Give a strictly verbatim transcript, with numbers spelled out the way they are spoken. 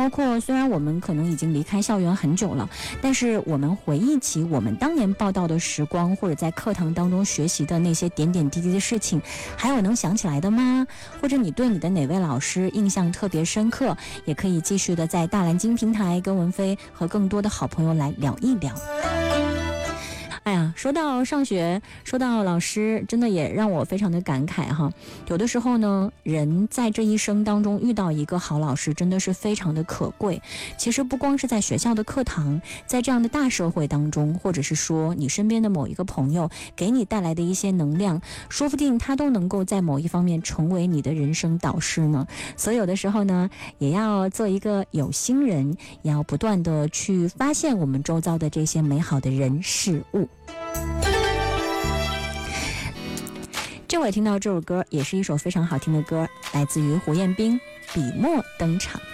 包括虽然我们可能已经离开校园很久了，但是我们回忆起我们当年报道的时光，或者在课堂当中学习的那些点点滴滴的事情，还有能想起来的吗？或者你对你的哪位老师印象特别深刻，也可以继续的在大蓝鲸平台跟文飞和更多的好朋友来聊一聊。哎呀，说到上学，说到老师，真的也让我非常的感慨哈。有的时候呢，人在这一生当中遇到一个好老师，真的是非常的可贵。其实不光是在学校的课堂，在这样的大社会当中，或者是说你身边的某一个朋友给你带来的一些能量，说不定他都能够在某一方面成为你的人生导师呢。所以有的时候呢，也要做一个有心人，也要不断的去发现我们周遭的这些美好的人事物。这会听到这首歌，也是一首非常好听的歌，来自于胡彦斌，笔墨登场。